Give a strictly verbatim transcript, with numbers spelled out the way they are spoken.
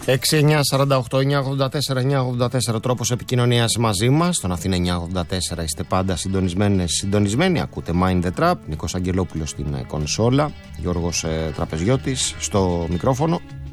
έξι εννιά σαράντα οκτώ εννιά ογδόντα τέσσερα εννιά ογδόντα τέσσερα τρόπος επικοινωνίας μαζί μας. Στον Αθήνα εννιά ογδόντα τέσσερα είστε πάντα συντονισμένες, συντονισμένοι. Ακούτε Mind the Trap. Νίκος Αγγελόπουλος στην κονσόλα. Γιώργος ε, Τραπεζιώτης στο μικρόφωνο.